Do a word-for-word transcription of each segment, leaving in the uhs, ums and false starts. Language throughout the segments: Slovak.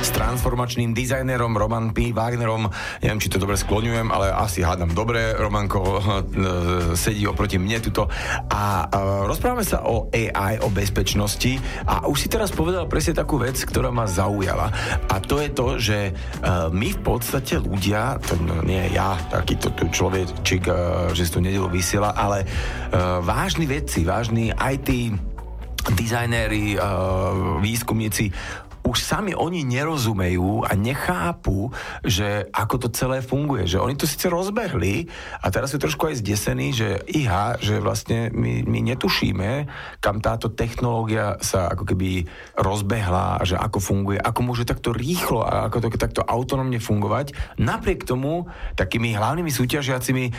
s transformačným dizajnerom Roman P. Wagnerom. Neviem, či to dobre skloňujem, ale asi hádam dobre. Romanko sedí oproti mne tuto. A rozprávame sa o á í, o bezpečnosti. A už si teraz povedal presne takú vec, ktorá ma zaujala. A to je to, že my v podstate ľudia, to nie ja, takýto človečik, že si tu nedelu vysiela, ale vážni vedci, vážni í té dizajnéri, výskumníci, už sami oni nerozumejú a nechápu, že ako to celé funguje. Že oni to síce rozbehli a teraz sú trošku aj zdesení, že iha, že vlastne my, my netušíme, kam táto technológia sa ako keby rozbehla a že ako funguje, ako môže takto rýchlo a ako to takto autonómne fungovať. Napriek tomu takými hlavnými súťažiacimi e,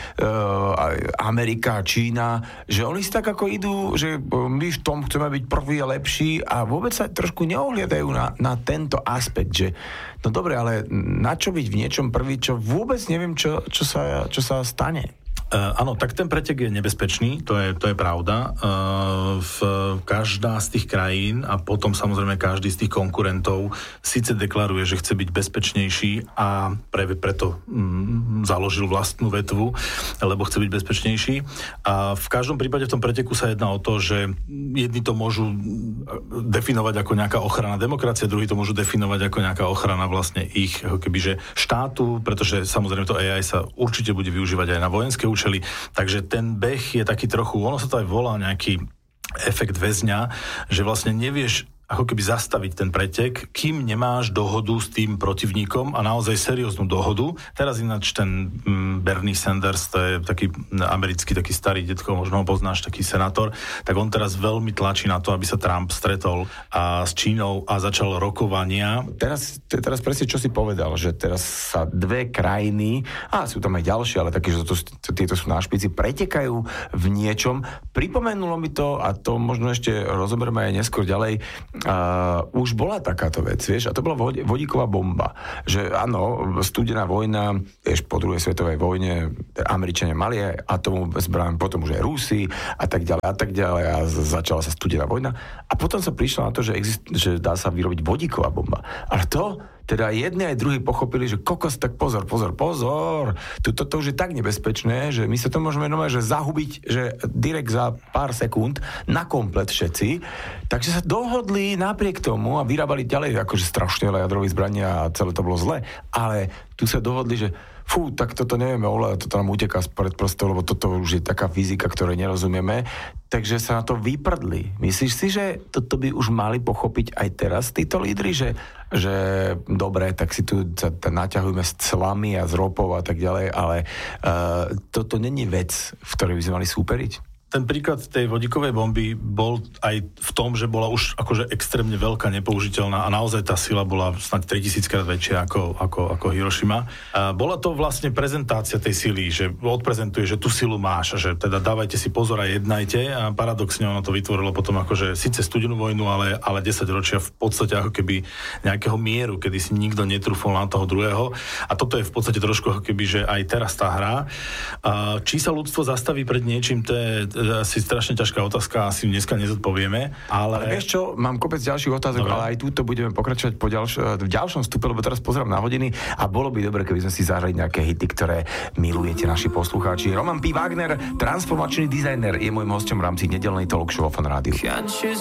Amerika, Čína, že oni si tak ako idú, že my v tom chceme byť prvý a lepší a vôbec sa trošku neohliadajú na na tento aspekt, že no dobre, ale na čo byť v niečom prvý, čo vôbec neviem, čo, čo, sa, čo sa stane. Uh, áno, tak ten pretek je nebezpečný, to je, to je pravda. Uh, v každá z tých krajín a potom samozrejme každý z tých konkurentov síce deklaruje, že chce byť bezpečnejší a pre, preto mm, založil vlastnú vetvu, lebo chce byť bezpečnejší. A v každom prípade v tom preteku sa jedná o to, že jedni to môžu definovať ako nejaká ochrana demokracie, druhí to môžu definovať ako nejaká ochrana vlastne ich kebyže štátu, pretože samozrejme to á í sa určite bude využívať aj na vojenské účely. Takže ten beh je taký trochu, ono sa to aj volá nejaký efekt väzňa, že vlastne nevieš ako keby zastaviť ten pretek, kým nemáš dohodu s tým protivníkom a naozaj serióznu dohodu. Teraz ináč ten mm, Bernie Sanders, to je taký americký, taký starý detko, možno ho poznáš, taký senátor, tak on teraz veľmi tlačí na to, aby sa Trump stretol a s Čínou a začal rokovania. Teraz, teraz presne čo si povedal, že teraz sa dve krajiny, a sú tam aj ďalšie, ale také, že to, tieto sú na špici, pretekajú v niečom. Pripomenulo mi to, a to možno ešte rozoberieme aj neskôr ďalej, Uh, už bola takáto vec, vieš, a to bola vodíková bomba. Že áno, studená vojna, vieš, po druhej svetovej vojne Američania mali aj atomovú zbraň, potom už aj Rusi a tak ďalej a tak ďalej a začala sa studená vojna a potom sa prišlo na to, že, exist, že dá sa vyrobiť vodíková bomba. Ale to teda jedni aj druhí pochopili, že kokos, tak pozor, pozor, pozor, tuto to už je tak nebezpečné, že my sa to môžeme normálne, že zahubiť, že direkt za pár sekúnd na komplet všetci. Takže sa dohodli napriek tomu a vyrábali ďalej akože strašne veľa jadrových zbrania a celé to bolo zle. Ale tu sa dohodli, že fú, tak toto nevieme ovládať, toto nám uteká spred prstov, lebo toto už je taká fyzika, ktorej nerozumieme. Takže sa na to vyprdli. Myslíš si, že toto by už mali pochopiť aj teraz títo lídri, že, že dobre, tak si tu sa naťahujeme s clami a s ropou a tak ďalej, ale uh, toto není vec, v ktorej by sme mali súperiť? Ten príklad tej vodíkovej bomby bol aj v tom, že bola už akože extrémne veľká, nepoužiteľná a naozaj tá sila bola snáď tritisíckrát väčšia ako, ako, ako Hirošima. A bola to vlastne prezentácia tej sily, že odprezentuje, že tú silu máš, že teda dávajte si pozor a jednajte a paradoxne ono to vytvorilo potom akože síce studenú vojnu, ale, ale desať ročia v podstate ako keby nejakého mieru, kedy si nikto netrúfol na toho druhého a toto je v podstate trošku ako keby, že aj teraz tá hra. A či sa ľudstvo zastaví pred niečím, to je asi strašne ťažká otázka, asi dneska nezodpovieme, ale... ale vieš čo, mám kopec ďalších otázok, dobre. Ale aj túto budeme pokračovať po ďalš- v ďalšom vstupe, lebo teraz pozerám na hodiny a bolo by dobre, keby sme si zahrali nejaké hity, ktoré milujete naši poslucháči. Roman P. Wagner, transformačný dizajner, je môjim hosťom v rámci nedeľnej talk show vo Fan Rádiu.